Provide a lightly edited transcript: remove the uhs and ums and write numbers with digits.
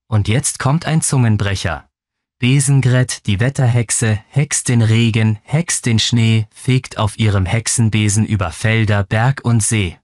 Und jetzt kommt ein Zungenbrecher. Besengret, die Wetterhexe, hext den Regen, hext den Schnee, fegt auf ihrem Hexenbesen über Felder, Berg und See.